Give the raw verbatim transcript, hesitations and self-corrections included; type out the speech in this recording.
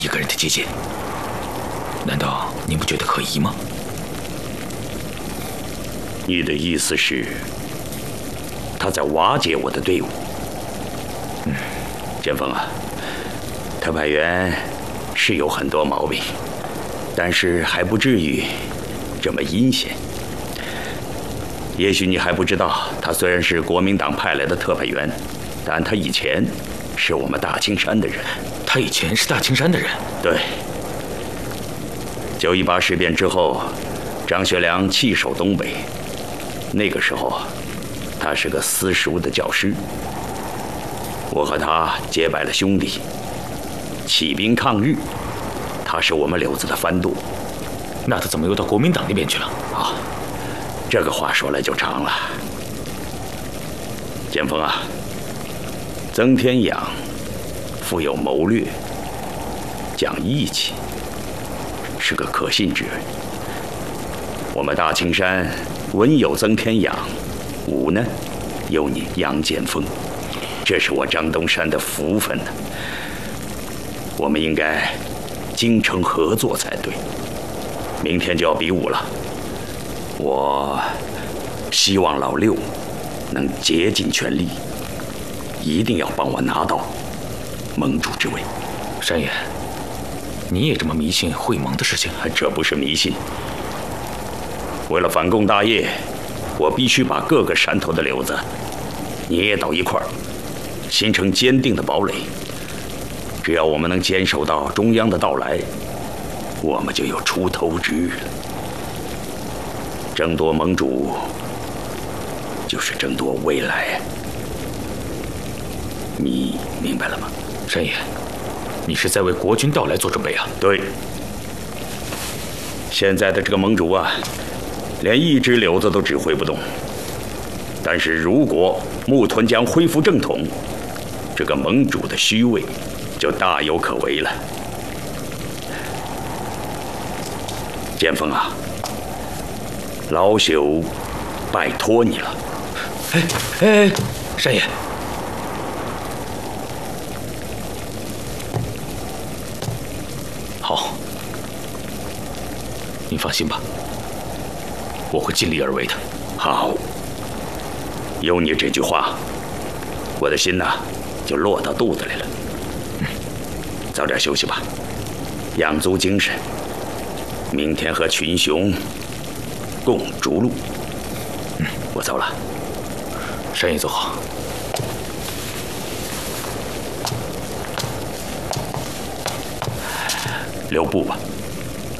一个人的接见，难道您不觉得可疑吗？ 你的意思是，他在瓦解我的队伍？嗯，剑锋啊，特派员是有很多毛病，但是还不至于这么阴险。也许你还不知道，他虽然是国民党派来的特派员，但他以前是我们大青山的人。 他以前是大青山的人？ 对。九一八事变之后，张学良弃守东北，那个时候他是个私塾的教师。我和他结拜了兄弟，起兵抗日。他是我们柳子的藩舵。 那他怎么又到国民党那边去了？ 啊，这个话说来就长了。剑锋啊，曾天养富有谋略，讲义气，是个可信之人。我们大青山文有曾天养，武呢有你杨剑锋，这是我张东山的福分呢。我们应该精诚合作才对。明天就要比武了，我希望老六能竭尽全力，一定要帮我拿到盟主之位。 山爷，你也这么迷信会盟的事情？ 这不是迷信。为了反共大业，我必须把各个山头的柳子捏到一块儿，形成坚定的堡垒。只要我们能坚守到中央的到来，我们就有出头之日了。争夺盟主，就是争夺未来。你明白了吗？ 山爷，你是在为国军到来做准备啊？ 对。现在的这个盟主啊，连一只柳子都指挥不动。但是如果木屯将恢复正统，这个盟主的虚位就大有可为了。剑锋啊，老朽拜托你了。 哎哎，山爷，好，您放心吧，我会尽力而为的。 好，有你这句话，我的心呐就落到肚子里了。嗯，早点休息吧，养足精神。明天和群雄共逐鹿。嗯，我走了。 山爷走好。 留步吧。